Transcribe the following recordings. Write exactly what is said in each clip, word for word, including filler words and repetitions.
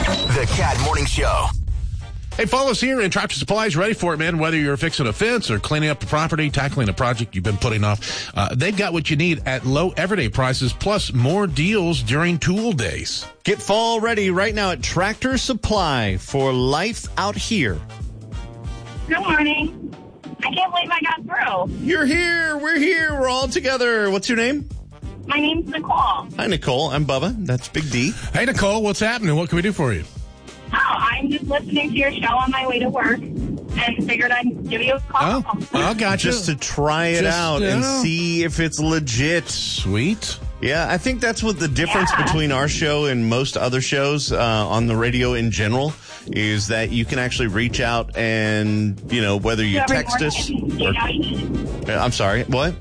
The Cat Morning Show. Hey, follow us here, and Tractor Supply is ready for it, man. Whether you're fixing a fence or cleaning up the property, tackling a project you've been putting off, uh, they've got what you need at low everyday prices, plus more deals during tool days. Get fall ready right now at Tractor Supply for life out here. Good morning. I can't believe I got through. You're here. We're here. We're all together. What's your name? My name's Nicole. Hi, Nicole. I'm Bubba. That's Big D. Hey, Nicole, what's happening? What can we do for you? Oh, I'm just listening to your show on my way to work and figured I'd give you a call. Oh, oh gotcha. Just to try it Just, out uh, and see if it's legit. Sweet. Yeah, I think that's what the difference Yeah. between our show and most other shows uh, on the radio in general is that you can actually reach out and, you know, whether you Every text us. morning, Or, you know, I'm sorry, what?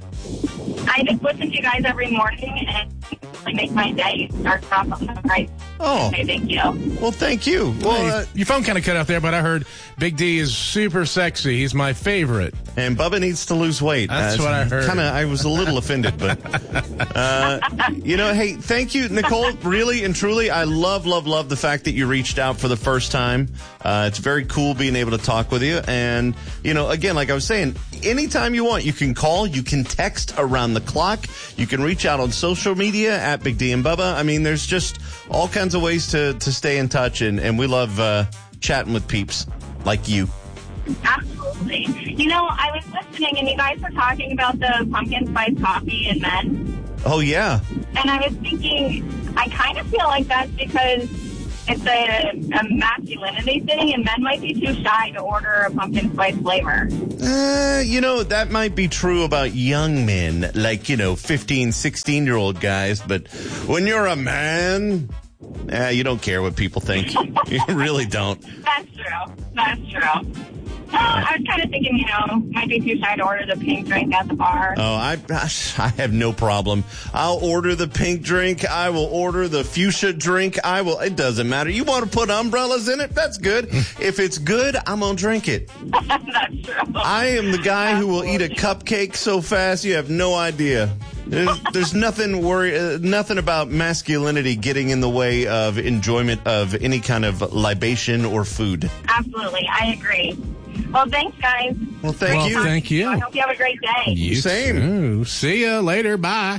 I just listen to you guys every morning and it makes my day start off on the right. Oh. Okay, thank you. Well, thank you. Well, uh, Your phone kind of cut out there, but I heard Big D is super sexy. He's my favorite. and Bubba needs to lose weight. That's what I heard. Kind of, I was a little offended, but uh, you know, hey, thank you, Nicole. Really and truly, I love, love, love the fact that you reached out for the first time. Uh, it's very cool being able to talk with you, and you know, again, like I was saying, anytime you want, you can call, you can text around the clock, you can reach out on social media at Big D and Bubba. I mean, there's just all kinds of ways to to stay in touch, and and we love uh, chatting with peeps like you. Absolutely. You know, I was listening and you guys were talking about the pumpkin spice coffee in men. Oh yeah. And I was thinking, I kind of feel like that's because it's a, a masculinity thing and men might be too shy to order a pumpkin spice flavor. Uh, you know, that might be true about young men, like, you know, fifteen, sixteen-year-old guys, but when you're a man, eh, you don't care what people think. You really don't. That's true. That's true. Uh, I was kind of thinking, you know, might be too shy to order the pink drink at the bar. Oh, I, I have no problem. I'll order the pink drink. I will order the fuchsia drink. I will. It doesn't matter. You want to put umbrellas in it? That's good. If it's good, I'm going to drink it. That's true. I am the guy who will eat a cupcake so fast you have no idea. There's, there's nothing worry, uh, nothing about masculinity getting in the way of enjoyment of any kind of libation or food. Absolutely. I agree. Well, thanks, guys. Well, thank Well, you. thank you. I hope you have a great day. You Same. too. See ya later. Bye.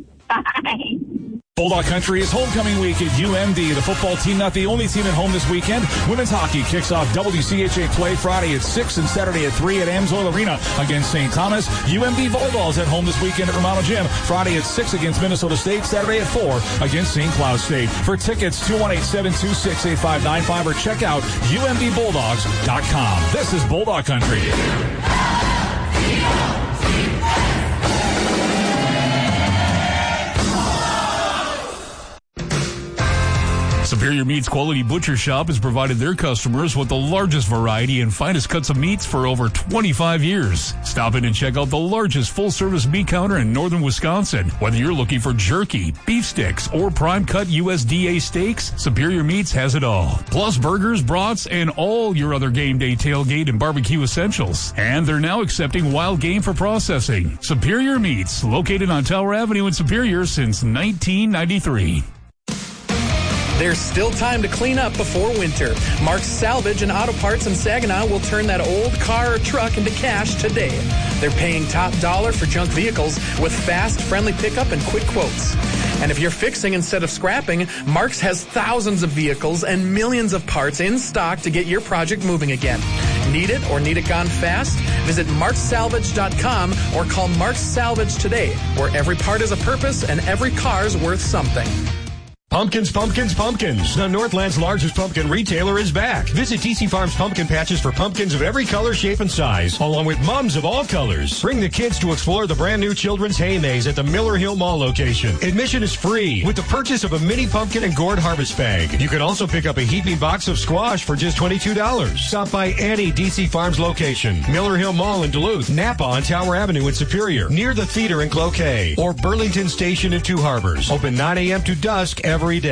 Bye. Bulldog Country is homecoming week at U M D. The football team not the only team at home this weekend. Women's hockey kicks off W C H A play Friday at six and Saturday at three at Amsoil Arena against Saint Thomas. U M D Volleyballs at home this weekend at Romano Gym. Friday at six against Minnesota State. Saturday at four against Saint Cloud State. For tickets, two one eight, seven two six, eight five nine five or check out U M D bulldogs dot com. This is Bulldog Country. Superior Meats Quality Butcher Shop has provided their customers with the largest variety and finest cuts of meats for over twenty-five years. Stop in and check out the largest full-service meat counter in northern Wisconsin. Whether you're looking for jerky, beef sticks, or prime-cut U S D A steaks, Superior Meats has it all. Plus burgers, brats, and all your other game day tailgate and barbecue essentials. And they're now accepting wild game for processing. Superior Meats, located on Tower Avenue in Superior since nineteen ninety-three. There's still time to clean up before winter. Mark's Salvage and Auto Parts in Saginaw will turn that old car or truck into cash today. They're paying top dollar for junk vehicles with fast, friendly pickup and quick quotes. And if you're fixing instead of scrapping, Mark's has thousands of vehicles and millions of parts in stock to get your project moving again. Need it or need it gone fast? Visit marks salvage dot com or call Mark's Salvage today, where every part is a purpose and every car's worth something. Pumpkins, pumpkins, pumpkins. The Northland's largest pumpkin retailer is back. Visit T C Farms Pumpkin Patches for pumpkins of every color, shape, and size, along with mums of all colors. Bring the kids to explore the brand new Children's Hay Maze at the Miller Hill Mall location. Admission is free with the purchase of a mini pumpkin and gourd harvest bag. You can also pick up a heaping box of squash for just twenty-two dollars. Stop by any D C Farms location. Miller Hill Mall in Duluth, Napa on Tower Avenue in Superior, near the theater in Cloquet, or Burlington Station in Two Harbors. Open nine a.m. to dusk every day.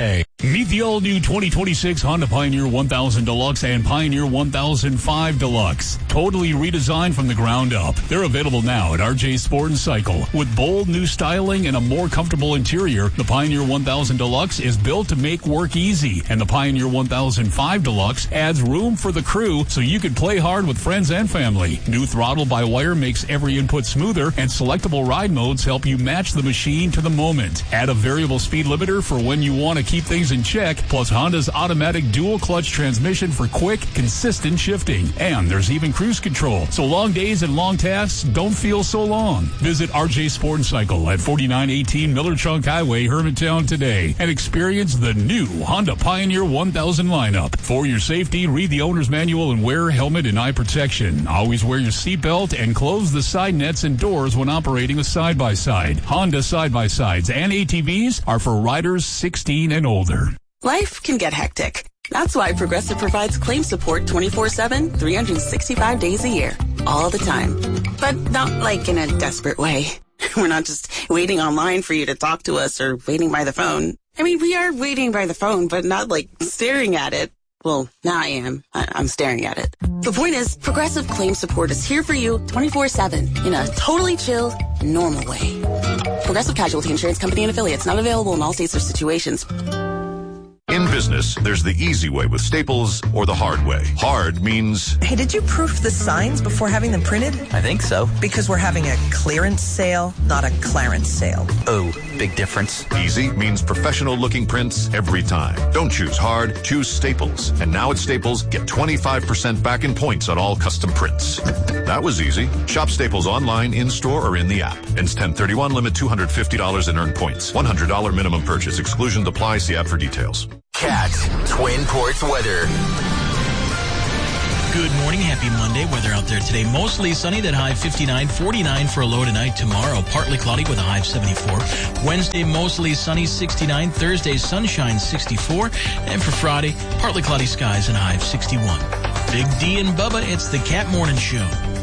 Meet the all-new twenty twenty-six Honda Pioneer one thousand Deluxe and Pioneer one thousand five Deluxe. Totally redesigned from the ground up. They're available now at R J Sport and Cycle. With bold new styling and a more comfortable interior, the Pioneer one thousand Deluxe is built to make work easy. And the Pioneer one thousand five Deluxe adds room for the crew so you can play hard with friends and family. New throttle-by-wire makes every input smoother, and selectable ride modes help you match the machine to the moment. Add a variable speed limiter for when you want to keep things in check, plus Honda's automatic dual clutch transmission for quick, consistent shifting. And there's even cruise control, so long days and long tasks don't feel so long. Visit R J Sport and Cycle at forty-nine eighteen Miller Trunk Highway, Hermantown today, and experience the new Honda Pioneer one thousand lineup. For your safety, read the owner's manual and wear helmet and eye protection. Always wear your seatbelt and close the side nets and doors when operating a side-by-side. Honda side-by-sides and A T Vs are for riders sixteen and older. Life can get hectic. That's why Progressive provides claim support twenty-four seven, three hundred sixty-five days a year. All the time. But not like in a desperate way. We're not just waiting online for you to talk to us or waiting by the phone. I mean, we are waiting by the phone, but not like staring at it. Well, now I am. I- I'm staring at it. The point is, Progressive Claim Support is here for you twenty-four seven in a totally chill, normal way. Progressive Casualty Insurance Company and Affiliates, not available in all states or situations. In business, there's the easy way with Staples or the hard way. Hard means... Hey, did you proof the signs before having them printed? I think so. Because we're having a clearance sale, not a Clarence sale. Oh, big difference. Easy means professional-looking prints every time. Don't choose hard, choose Staples. And now at Staples, get twenty-five percent back in points on all custom prints. That was easy. Shop Staples online, in-store, or in the app. Ends ten thirty-one, limit two hundred fifty dollars in earned points. one hundred dollars minimum purchase. Exclusion applies. See app for details. Cat Twin Ports weather. Good morning. Happy Monday. Weather out there today. Mostly sunny, that high fifty-nine, forty-nine for a low tonight. Tomorrow, partly cloudy with a high of seventy-four. Wednesday, mostly sunny, sixty-nine. Thursday, sunshine, sixty-four. And for Friday, partly cloudy skies and a high of sixty-one. Big D and Bubba, it's the Cat Morning Show.